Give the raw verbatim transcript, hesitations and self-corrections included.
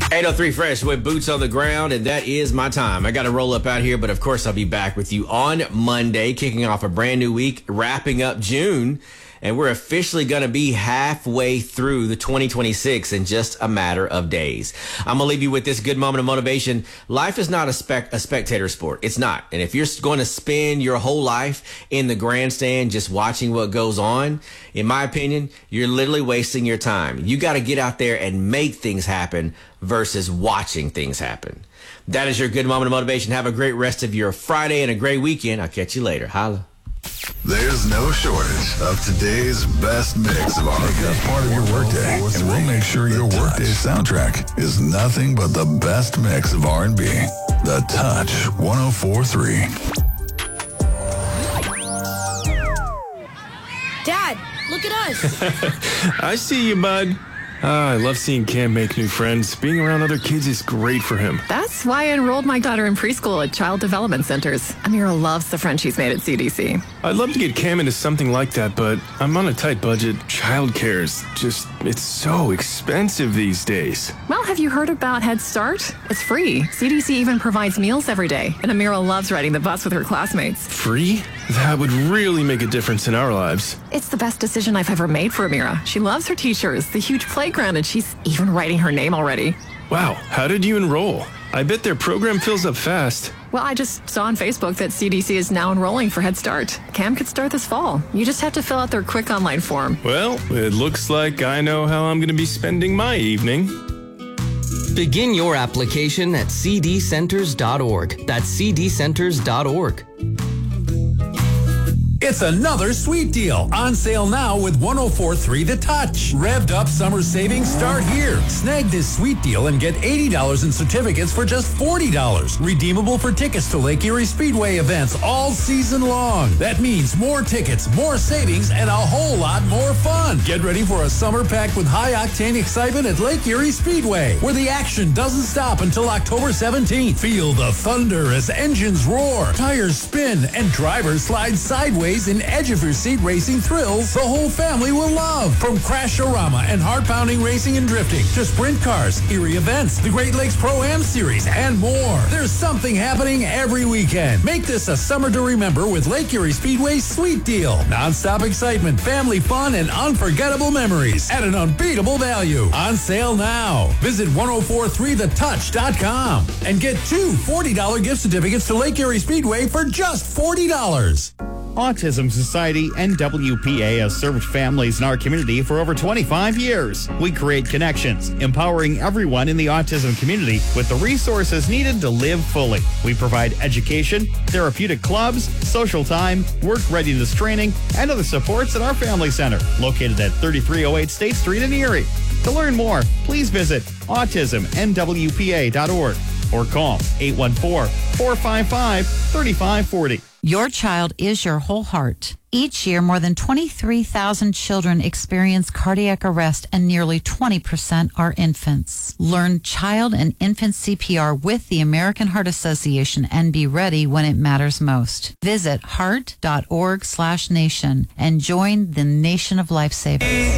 eight oh three Fresh with Boots on the Ground, and that is my time. I got to roll up out here, but of course I'll be back with you on Monday, kicking off a brand new week, wrapping up June, and we're officially going to be halfway through the twenty twenty-six in just a matter of days. I'm going to leave you with this good moment of motivation. Life is not a, spec- a spectator sport. It's not. And if you're going to spend your whole life in the grandstand just watching what goes on, in my opinion, you're literally wasting your time. You got to get out there and make things happen versus watching things happen. That is your good moment of motivation. Have a great rest of your Friday and a great weekend. I'll catch you later. Holla. There's no shortage of today's best mix of R and B. That's part of your workday, and we'll make sure your workday soundtrack is nothing but the best mix of R and B. The Touch one oh four point three. Dad, look at us. I see you, bud. Ah, I love seeing Cam make new friends. Being around other kids is great for him. That's why I enrolled my daughter in preschool at Child Development Centers. Amira loves the friends she's made at C D C. I'd love to get Cam into something like that, but I'm on a tight budget. Childcare's just, it's so expensive these days. Well, have you heard about Head Start? It's free. C D C even provides meals every day, and Amira loves riding the bus with her classmates. Free? That would really make a difference in our lives. It's the best decision I've ever made for Amira. She loves her teachers, the huge playground, and she's even writing her name already. Wow, how did you enroll? I bet their program fills up fast. Well, I just saw on Facebook that C D C is now enrolling for Head Start. Cam could start this fall. You just have to fill out their quick online form. Well, it looks like I know how I'm going to be spending my evening. Begin your application at c d centers dot org. That's c d centers dot org. It's another sweet deal. On sale now with one oh four point three The Touch. Revved up summer savings start here. Snag this sweet deal and get eighty dollars in certificates for just forty dollars. Redeemable for tickets to Lake Erie Speedway events all season long. That means more tickets, more savings, and a whole lot more fun. Get ready for a summer packed with high-octane excitement at Lake Erie Speedway, where the action doesn't stop until October seventeenth. Feel the thunder as engines roar, tires spin, and drivers slide sideways in edge-of-your-seat racing thrills the whole family will love. From Crash-O-Rama and heart-pounding racing and drifting to sprint cars, Erie events, the Great Lakes Pro-Am Series, and more. There's something happening every weekend. Make this a summer to remember with Lake Erie Speedway's Sweet Deal. Non-stop excitement, family fun, and unforgettable memories at an unbeatable value. On sale now. Visit one oh four point three the touch dot com and get two forty dollars gift certificates to Lake Erie Speedway for just forty dollars. Autism Society N W P A has served families in our community for over twenty-five years. We create connections, empowering everyone in the autism community with the resources needed to live fully. We provide education, therapeutic clubs, social time, work readiness training, and other supports at our family center, located at thirty-three oh eight State Street in Erie. To learn more, please visit autism n w p a dot org or call eight one four, four five five, three five four zero. Your child is your whole heart. Each year, more than twenty-three thousand children experience cardiac arrest, and nearly twenty percent are infants. Learn child and infant C P R with the American Heart Association and be ready when it matters most. Visit heart dot org slash nation and join the nation of lifesavers.